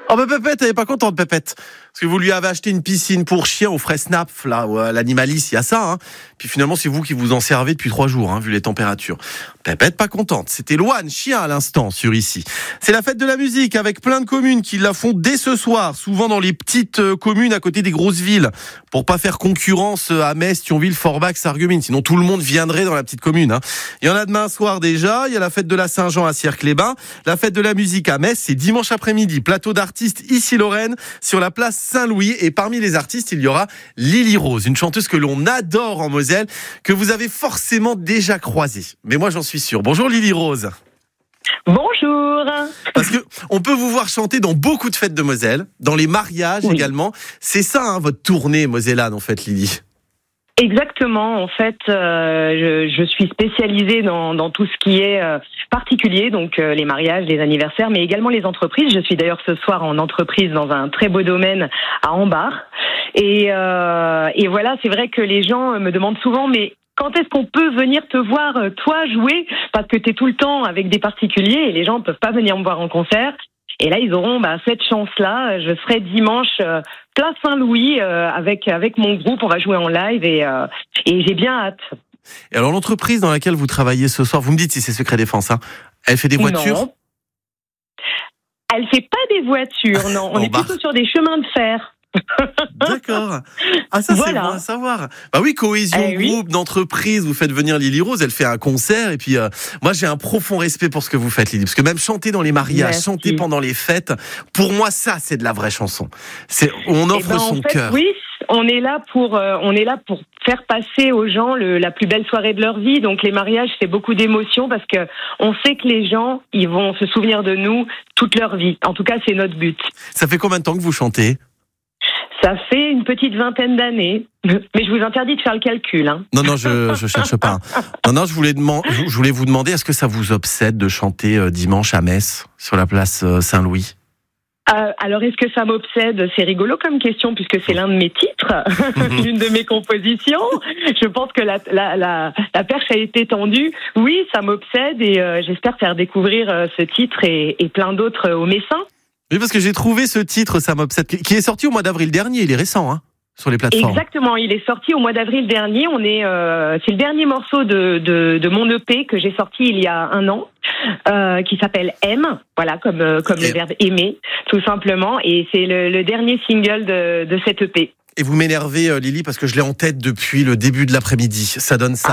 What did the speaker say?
Oh bah Pépette, elle est pas contente, Pépette. Parce que vous lui avez acheté une piscine pour chien au frais Snap, là, ou à l'Animalis, il y a ça. Hein. Puis finalement, c'est vous qui vous en servez depuis 3 jours, hein, vu les températures. Pépette, pas contente. C'était Loane, chien à l'instant, sur ici. C'est la fête de la musique, avec plein de communes qui la font dès ce soir, souvent dans les petites communes à côté des grosses villes, pour pas faire concurrence à Metz, Thionville, Forbach, Sarreguemines. Sinon, tout le monde viendrait dans la petite commune. Hein. Il y en a demain soir déjà. Il y a la fête de la Saint-Jean à Sierre-les-Bains. La fête de la musique à Metz, c'est dimanche après-midi. Plateau d'artistes ici Lorraine, sur la place Saint-Louis. Et parmi les artistes, il y aura Lily Rose, une chanteuse que l'on adore en Moselle, que vous avez forcément déjà croisée. Mais moi, j'en suis sûr. Bonjour Lily Rose. Bonjour. Parce que on peut vous voir chanter dans beaucoup de fêtes de Moselle, dans les mariages également. C'est ça, hein, votre tournée mosellane, en fait, Lily. Exactement. En fait, je suis spécialisée dans tout ce qui est particulier, donc les mariages, les anniversaires, mais également les entreprises. Je suis d'ailleurs ce soir en entreprise dans un très beau domaine à Ambar. Et voilà, c'est vrai que les gens me demandent souvent, mais quand est-ce qu'on peut venir te voir, toi, jouer? Parce que tu es tout le temps avec des particuliers et les gens ne peuvent pas venir me voir en concert. Et là, ils auront cette chance-là. Je serai dimanche place Saint-Louis avec mon groupe. On va jouer en live et j'ai bien hâte. Et alors, l'entreprise dans laquelle vous travaillez ce soir, vous me dites si c'est secret défense, hein, elle fait des voitures? Non. Elle fait pas des voitures, non. On est plutôt sur des chemins de fer. D'accord. Ah, ça, voilà. C'est bon à savoir. Bah oui, cohésion groupe, d'entreprise, vous faites venir Lily Rose, elle fait un concert, et puis moi j'ai un profond respect pour ce que vous faites, Lily, parce que même chanter dans les mariages, chanter pendant les fêtes, pour moi ça c'est de la vraie chanson. On offre son cœur. Oui, on est là pour faire passer aux gens la plus belle soirée de leur vie. Donc les mariages, c'est beaucoup d'émotions parce que on sait que les gens, ils vont se souvenir de nous toute leur vie. En tout cas, c'est notre but. Ça fait combien de temps que vous chantez ? Ça fait une petite vingtaine d'années, mais je vous interdis de faire le calcul. Hein. Non, je cherche pas. Non, je voulais vous demander, est-ce que ça vous obsède de chanter dimanche à Metz, sur la place Saint-Louis ? Alors, est-ce que ça m'obsède ? C'est rigolo comme question, puisque c'est l'un de mes titres, l'une de mes compositions. Je pense que la perche a été tendue. Oui, ça m'obsède et j'espère faire découvrir ce titre et plein d'autres aux Messins. Oui, parce que j'ai trouvé ce titre, ça m'obsède, qui est sorti au mois d'avril dernier. Il est récent, hein, sur les plateformes. Exactement, il est sorti au mois d'avril dernier. C'est le dernier morceau de mon EP que j'ai sorti il y a 1 an, qui s'appelle M, voilà, comme le verbe aimer, tout simplement. Et c'est le dernier single de cet EP. Et vous m'énervez, Lily, parce que je l'ai en tête depuis le début de l'après-midi. Ça donne ça.